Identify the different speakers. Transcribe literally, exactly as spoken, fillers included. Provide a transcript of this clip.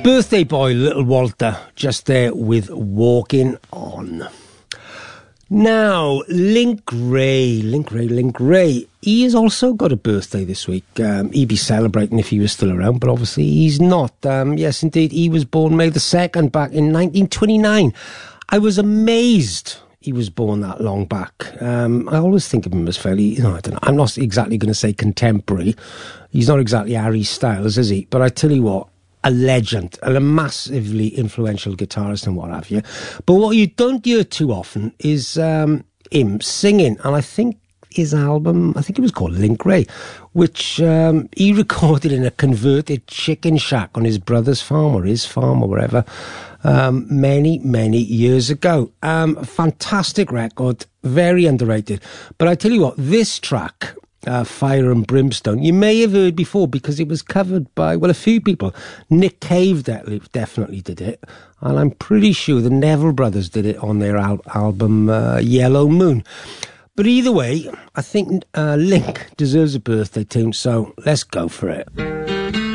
Speaker 1: Birthday boy, little Walter, just there with Walking On. Now, Link Wray, Link Wray, Link Wray, he has also got a birthday this week. Um, he'd be celebrating if he was still around, but obviously he's not. Um, yes, indeed, he was born May the second back in nineteen twenty-nine. I was amazed he was born that long back. Um, I always think of him as fairly, you know, I don't know, I'm not exactly going to say contemporary. He's not exactly Harry Styles, is he? But I tell you what, a legend, a massively influential guitarist and what have you. But what you don't hear too often is um, him singing. And I think his album, I think it was called Link Wray, which um, he recorded in a converted chicken shack on his brother's farm or his farm or wherever um, many, many years ago. Um, fantastic record, very underrated. But I tell you what, this track, Uh, Fire and Brimstone, you may have heard before because it was covered by, well, a few people. Nick Cave de- definitely did it, and I'm pretty sure the Neville Brothers did it on their al- album uh, Yellow Moon. But either way, I think uh, Link deserves a birthday tune, so let's go for it.